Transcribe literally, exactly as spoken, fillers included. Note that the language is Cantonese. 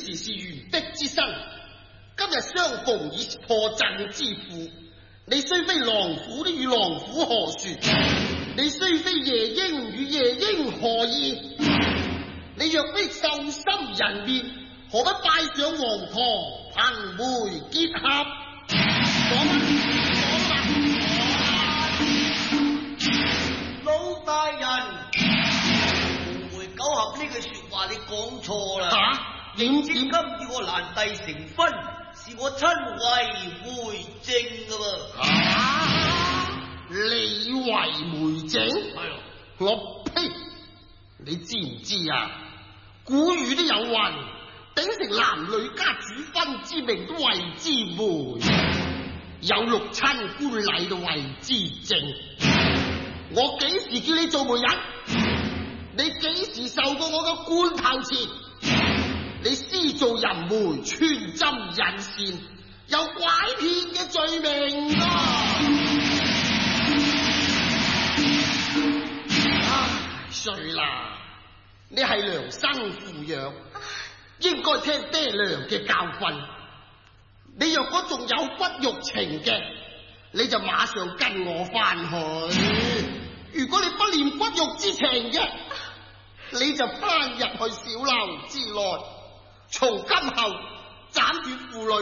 時是愚璧之身，今日相逢已破陣之父。你雖非狼虎，與狼虎何殊？你雖非夜鷹，與夜鷹何異？你若非獸心人面，何不拜上黃堂，憑媒結合？講乜？講乜？ 老大人，紅梅九合呢句說話你講錯啦。 吓？點知今要我蘭弟成婚，是我親為媒證噶噃。 啊！你為媒證？ 係咯。 我呸！你知唔知啊？古語都有云，秉承男女家主婚之命都謂之媒，有六親官禮都謂之證。我幾時叫你做媒人？你幾時受過我嘅罐頭錢？你私造淫媒，穿針引線，有拐騙嘅罪名啊！唉，衰啦！你係娘生父養，應該聽爹娘嘅教訓。你若果仲有骨肉情嘅，你就馬上跟我翻去；如果你不念骨肉之情嘅，你就翻入去小樓之內。從今後斬斷父女